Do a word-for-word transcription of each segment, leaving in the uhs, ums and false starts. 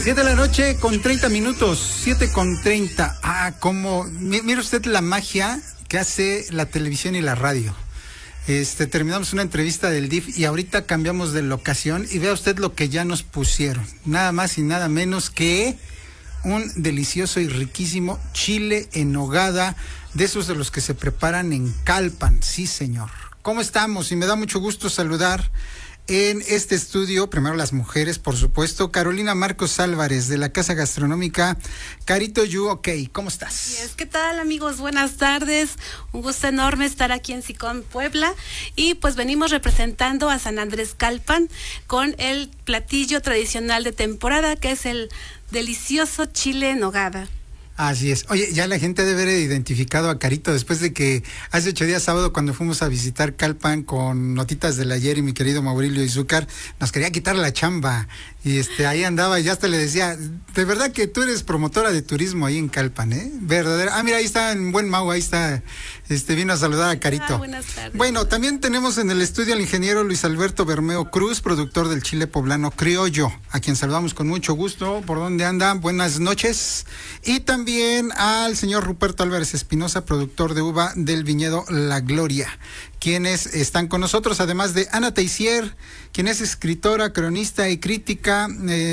Siete de la noche con treinta minutos, siete con treinta. Ah, como, mire usted la magia que hace la televisión y la radio. Este, terminamos una entrevista del D I F y ahorita cambiamos de locación y vea usted lo que ya nos pusieron. Nada más y nada menos que un delicioso y riquísimo chile en nogada, de esos de los que se preparan en Calpan. Sí, señor. ¿Cómo estamos? Y me da mucho gusto saludar en este estudio, primero las mujeres, por supuesto, Carolina Marcos Álvarez, de la Casa Gastronómica Carito You OK. ¿Cómo estás? Yes, ¿qué tal, amigos? Buenas tardes. Un gusto enorme estar aquí en Sicón, Puebla. Y pues venimos representando a San Andrés Calpan con el platillo tradicional de temporada, que es el delicioso chile en nogada. Así es. Oye, ya la gente debe haber identificado a Carito después de que hace ocho días sábado, cuando fuimos a visitar Calpan con notitas del ayer y mi querido Maurilio Izúcar, nos quería quitar la chamba. Y este ahí andaba y ya hasta le decía, de verdad que tú eres promotora de turismo ahí en Calpan, ¿eh? Verdadera. Ah, mira, ahí está en buen Mau, ahí está, este vino a saludar a Carito. Ah, buenas tardes. Bueno, también tenemos en el estudio al ingeniero Luis Alberto Bermeo Cruz, productor del chile poblano criollo, a quien saludamos con mucho gusto. ¿Por dónde anda? Buenas noches. Y también al señor Ruperto Álvarez Espinosa, productor de uva del viñedo La Gloria, quienes están con nosotros, además de Ana Teisier, quien es escritora, cronista y crítica,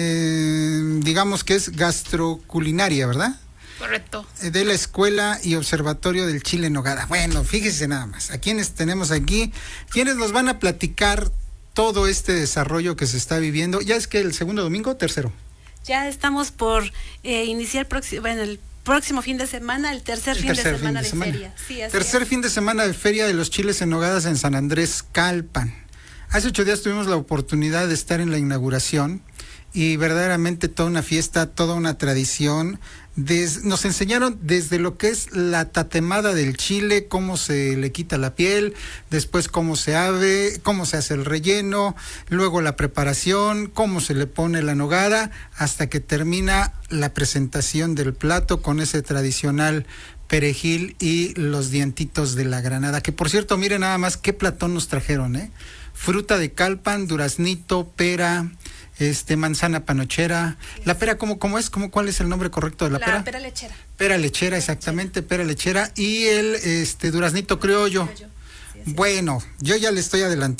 eh, digamos que es gastroculinaria, ¿verdad? Correcto. De la Escuela y Observatorio del Chile en Nogada. Bueno, fíjese nada más, a quienes tenemos aquí, quienes nos van a platicar todo este desarrollo que se está viviendo. Ya es que el segundo domingo, tercero. Ya estamos por eh, iniciar próximo, bueno, el próximo fin de semana, el tercer, el fin, tercer de fin de de semana. feria. Sí, así tercer es. fin de semana de feria de los chiles en nogadas en San Andrés Calpan. Hace ocho días tuvimos la oportunidad de estar en la inauguración y verdaderamente toda una fiesta, toda una tradición. Des, nos enseñaron desde lo que es la tatemada del chile, cómo se le quita la piel, después cómo se abre, cómo se hace el relleno, luego la preparación, cómo se le pone la nogada, hasta que termina la presentación del plato con ese tradicional perejil y los dientitos de la granada, que por cierto, miren nada más qué platón nos trajeron, ¿eh? Fruta de Calpan, duraznito, pera, este manzana panochera. Yes. La pera, ¿cómo, cómo es? ¿Cómo, ¿Cuál es el nombre correcto de la, la pera? La pera lechera. Pera lechera, exactamente, pera lechera. Y el este duraznito criollo. criollo. Sí, bueno, yo ya le estoy adelantando.